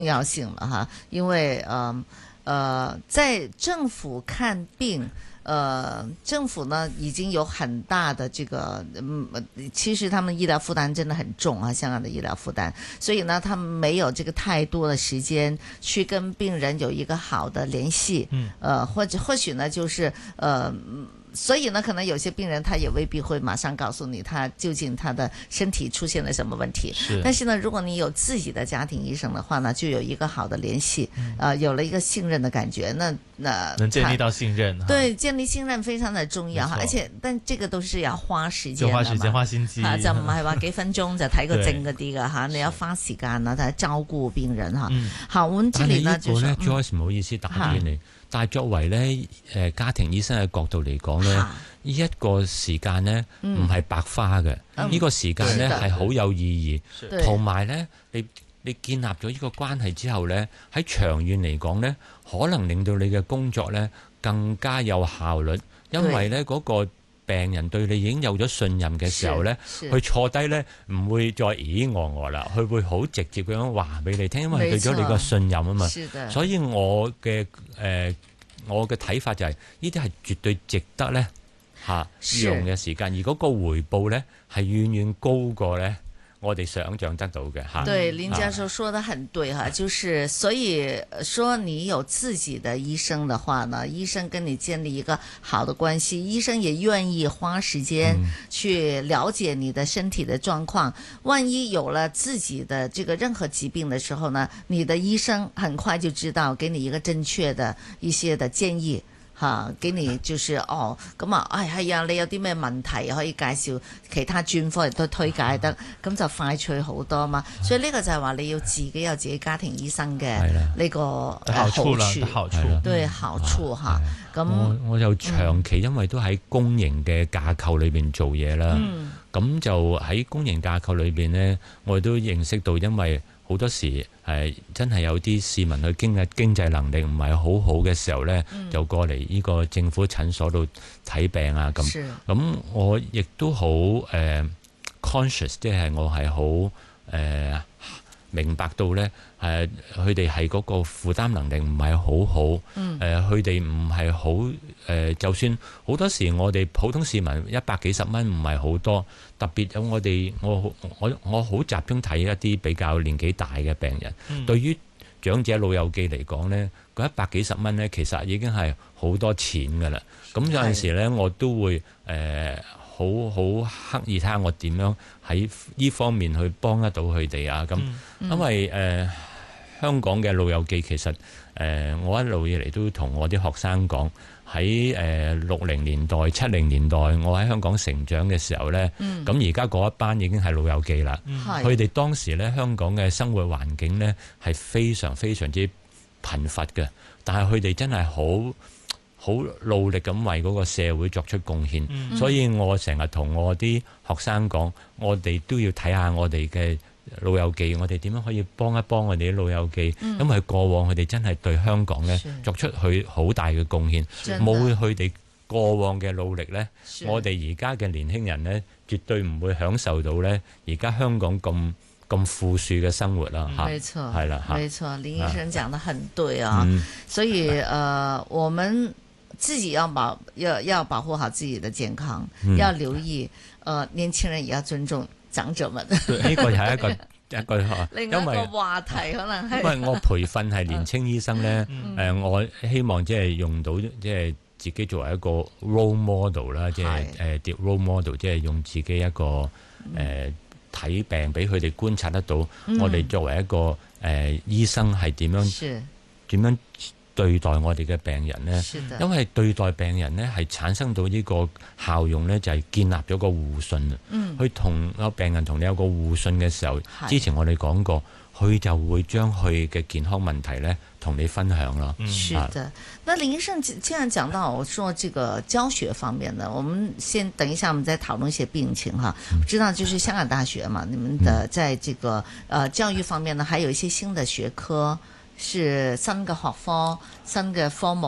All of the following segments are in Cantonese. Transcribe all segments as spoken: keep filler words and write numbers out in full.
要性了哈，因为呃呃，在政府看病。呃，政府呢已經有很大的這個，嗯，其實他們醫療負擔真的很重啊，香港的醫療負擔，所以呢，他們沒有這個太多的時間去跟病人有一個好的聯繫，嗯，呃，或者或許呢，就是呃。所以呢，可能有些病人他也未必會馬上告訴你他究竟他的身體出現了什麼問題。是。但是呢，如果你有自己的家庭醫生的話呢，就有一個好的聯繫，嗯、呃，有了一個信任的感覺。那那能建立到信任。 對，建立信任非常的重要哈。而且，但這個都是要花時間的嘛。 就花時間花心機。啊， 就唔係話幾分鐘就睇個症嗰啲噶吓，你要花時間啊，睇照顧病人哈。嗯。好，我們這裏呢就是。 但係呢個咧 Joyce 唔好意思打斷你。但係作為咧誒家庭醫生嘅角度嚟講咧，呢一個時間咧唔係白花嘅，呢、嗯、個時間咧係好有意義，同埋咧你你建立咗呢個關係之後咧，喺長遠嚟講咧，可能令到你嘅工作咧更加有效率，因為咧嗰、那個病人對你已經有咗信任嘅時候咧，佢坐低咧唔會再咦咦我我啦，佢會好直接咁樣話俾你聽，因為對咗你個信任啊嘛。所以我嘅誒、呃、我嘅睇法就係呢啲係絕對值得咧嚇用嘅時間，而嗰個回報咧係遠遠高過咧我哋想象得到嘅嚇。 對，林教授說得很對哈，就是所以說你有自己的醫生的話呢，醫生跟你建立一個好的關係，醫生也願意花時間去了解你的身體的狀況。嗯、萬一有了自己的這個任何疾病的時候呢，你的醫生很快就知道給你一個正確的一些的建議。嚇，給你就是哦，咁啊，係係啊，你有啲咩問題可以介紹其他專科亦都推介得，咁就快脆好多嘛。所以呢個就係話你要自己有自己家庭醫生嘅呢個好處， 好處對好處嚇。咁我我就長期因為都喺公營嘅架構裏邊做嘢啦，咁、嗯、就喺公營架構裏邊呢，我哋都認識到，因為好多時係真係有啲市民佢經濟經濟能力唔係好好嘅時候呢、嗯，就過嚟呢個政府診所度睇病啊咁。咁我亦都好誒、呃、conscious，即係我係好誒明白到呢，誒佢哋係嗰個負擔能力唔係好好。誒佢哋唔係好誒，就算好多時我哋普通市民一百幾十蚊唔係好多。特別有我哋我我我好集中睇一啲比較年紀大嘅病人，嗯、對於長者老友記嚟講呢，嗰一百幾十蚊呢，其實已經係好多錢㗎啦。咁有陣時呢，我都會誒好好刻意睇下我點樣喺呢方面去幫得到佢哋啊。咁、嗯、因為誒、呃、香港嘅老友記其實誒、呃、我一路以嚟都同我啲學生講。喺誒六零年代、七零年代，我喺香港成長嘅時候呢，咁而家嗰一班已經係老友記啦。佢、嗯、哋當時呢，香港嘅生活環境呢係非常非常之貧乏嘅，但係佢哋真係好好努力咁為嗰個社會作出貢獻。嗯、所以我成日同我啲學生講，我哋都要睇下我哋嘅老友記，我哋點樣可以幫一幫我哋啲老友記？嗯、因為過往佢哋真係對香港咧作出佢好大嘅貢獻，冇佢哋過往嘅努力咧，我哋而家嘅年輕人咧，絕對唔會享受到咧而家香港咁咁富庶嘅生活啦。嚇、嗯， 冇錯， 係啦， 冇錯，林醫生講得很對啊。嗯、所以，呃，我們自己要保要要保護好自己的健康，嗯、要留意，呃，年輕人也要尊重長者們，呢個係一個一個嚇， 另一個話題可能係。 因為我培訓係年青醫生咧，誒、嗯呃，我希望即係用到即係自己作為一個 role model 啦，即係誒啲 role model，即係用自己一個誒睇、呃、病俾佢哋觀察得到，嗯、我哋作為一個誒、呃、醫生係點樣點樣對待我哋嘅病人呢？因為對待病人呢係產生到呢個效用呢，就係建立咗個互信。嗯，佢同個病人同你有個互信嘅時候，之前我哋講過，佢就會將佢嘅健康問題呢同你分享咯。 嗯，是的。那林醫生既然講到我說這個教學方面呢，我們先等一下，我們再討論一些病情哈。嗯、知道就是香港大學嘛，你們的在這個呃教育方面呢，還有一些新的學科。是新嘅學科、新嘅科目，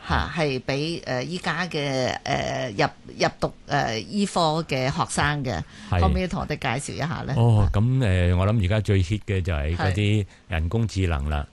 嚇，係俾誒依家嘅誒入入讀誒醫科嘅學生嘅，可唔可以同我哋介紹一下咧？ 哦，咁誒、呃，我諗而家最 hit 嘅就係嗰啲人工智能啦。